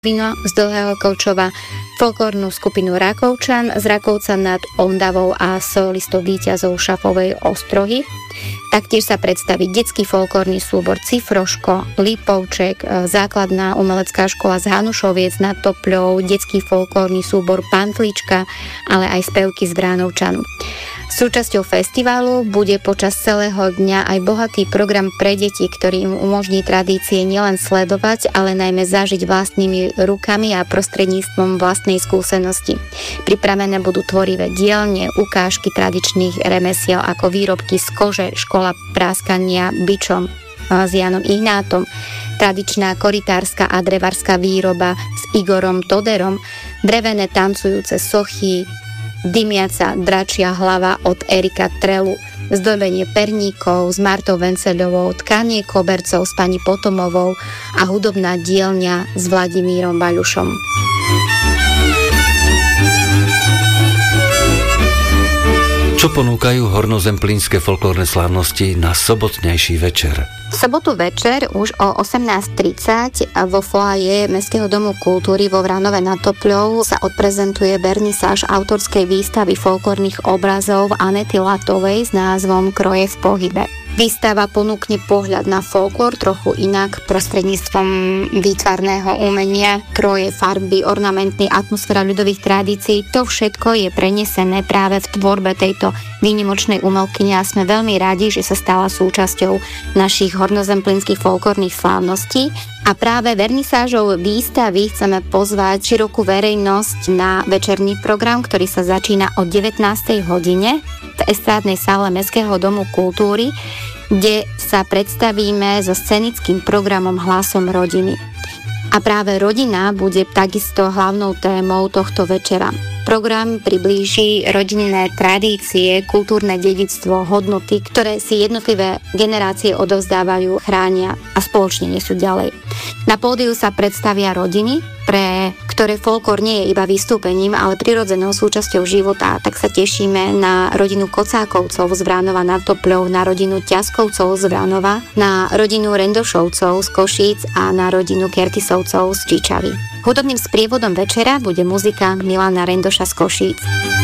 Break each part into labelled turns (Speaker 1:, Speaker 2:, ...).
Speaker 1: Vino z Dlhého Kovčova, folklórnu skupinu Rakovčan z Rakovca nad Ondavou a solistov víťazov Šafovej Ostrohy. Taktiež sa predstaví detský folklórny súbor Cifroško, Lipovček, základná umelecká škola z Hanušoviec nad Topľou, detský folklórny súbor Pantlička, ale aj spevky z Vránovčanu. Súčasťou festivalu bude počas celého dňa aj bohatý program pre deti, ktorý im umožní tradície nielen sledovať, ale najmä zažiť vlastnými rukami a prostredníctvom vlastnej skúsenosti. Pripravené budú tvorivé dielne, ukážky tradičných remesiel ako výrobky z kože, škola práskania bičom s Jánom Ignátom, tradičná korytárska a drevárska výroba s Igorom Toderom, drevené tancujúce sochy, dymiaca dračia hlava od Erika Trelu, zdobenie perníkov s Martou Venceľovou, tkanie kobercov s pani Potomovou a hudobná dielňa s Vladimírom Baľušom.
Speaker 2: Čo ponúkajú hornozemplínske folklórne slávnosti na sobotnejší večer?
Speaker 1: V sobotu večer už o 18:30 vo foaje Mestského domu kultúry vo Vranove nad Topľou sa odprezentuje vernisáž autorskej výstavy folklórnych obrazov Anety Latovej s názvom Kroje v pohybe. Výstava ponúkne pohľad na folklór trochu inak prostredníctvom výtvarného umenia, kroje, farby, ornamentný, atmosféra ľudových tradícií. To všetko je prenesené práve v tvorbe tejto výnimočnej umelkyne a sme veľmi radi, že sa stala súčasťou našich hornozemplínskych folklórnych slávností. A práve vernisážou výstavy chceme pozvať širokú verejnosť na večerný program, ktorý sa začína o 19. hodine v estrádnej sále Mestského domu kultúry, kde sa predstavíme so scenickým programom Hlasom rodiny. A práve rodina bude takisto hlavnou témou tohto večera. Program priblíži rodinné tradície, kultúrne dedičstvo, hodnoty, ktoré si jednotlivé generácie odovzdávajú, chránia a spoločne nesú ďalej. Na pódiu sa predstavia rodiny, pre ktoré folklór nie je iba vystúpením, ale prirodzenou súčasťou života. Tak sa tešíme na rodinu Kocákovcov z Vránova nad Topľou, na rodinu Ťaskovcov z Vránova, na rodinu Rendošovcov z Košíc a na rodinu Kertisovcov z Čičavy. Hudobným sprievodom večera bude muzika Milana Rendoša z Košíc.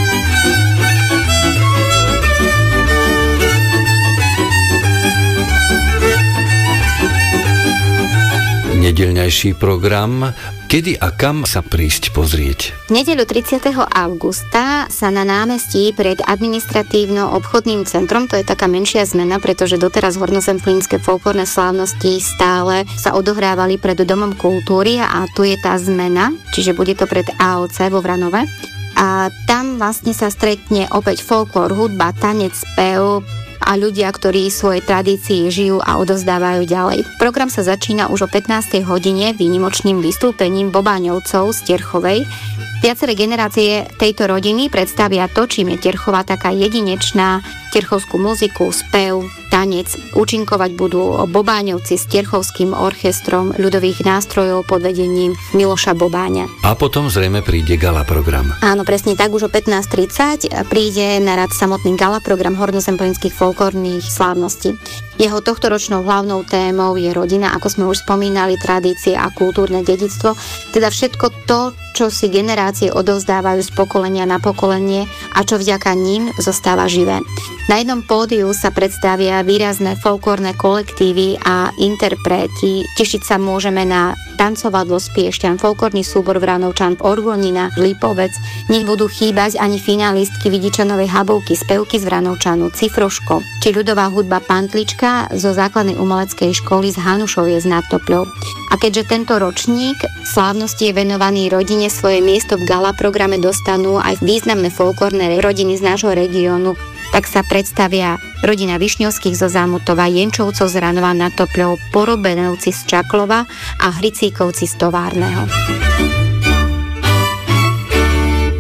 Speaker 2: Nedeľnejší program. Kedy a kam sa prísť pozrieť?
Speaker 1: V nedeľu 30. augusta sa na námestí pred administratívno-obchodným centrom, to je taká menšia zmena, pretože doteraz hornozemplínske folklórne slávnosti stále sa odohrávali pred Domom kultúry a tu je tá zmena, čiže bude to pred AOC vo Vranove. A tam vlastne sa stretne opäť folklór, hudba, tanec, spev a ľudia, ktorí svoje tradície žijú a odovzdávajú ďalej. Program sa začína už o 15. hodine výnimočným vystúpením Bobáňovcov z Terchovej. Viaceré generácie tejto rodiny predstavia to, čím je Terchová taká jedinečná, terchovskú muziku, spev, tanec. Účinkovať budú Bobáňovci s terchovským orchestrom ľudových nástrojov pod vedením Miloša Bobáňa.
Speaker 2: A potom zrejme príde gala program.
Speaker 1: Áno, presne tak, už o 15:30 príde na rad samotný gala program hornozemplínskych folklórnych slávností. Jeho tohtoročnou hlavnou témou je rodina, ako sme už spomínali, tradície a kultúrne dedičstvo, teda všetko to, čo si generácie odovzdávajú z pokolenia na pokolenie a čo vďaka ním zostáva živé. Na jednom pódiu sa predstavia výrazné folklórne kolektívy a interpreti. Tešiť sa môžeme na tancovadlo z Piešťan, folklórny súbor Vranovčan, Orgonina, Lipovec. Nebudú chýbať ani finalistky Vidičanovej Habovky, spevky z Vranovčanu, Cifroško, či ľudová hudba Pantlička zo základnej umeleckej školy z Hanušoviec nad Topľou. A keďže tento ročník slávnosti je venovaný rodine, svoje miesto v gala programe dostanú aj významné folklórne rodiny z nášho regiónu, tak sa predstavia rodina Višňovských zo Zámutova, Jenčovcov z Ranova nad Topľou, Porobenovci z Čaklova a Hricíkovci z Továrneho.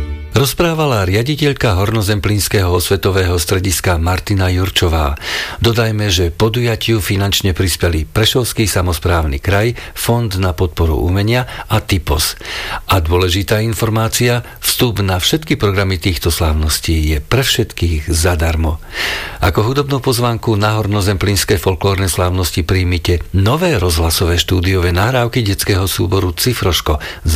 Speaker 2: rozprávala riaditeľka Hornozemplínskeho osvetového strediska Martina Jurčová. Dodajme, že podujatiu finančne prispeli Prešovský samosprávny kraj, Fond na podporu umenia a Typos. A dôležitá informácia, vstup na všetky programy týchto slávností je pre všetkých zadarmo. Ako hudobnú pozvánku na Hornozemplínske folklórne slávnosti príjmite nové rozhlasové štúdiové nahrávky detského súboru Cifroško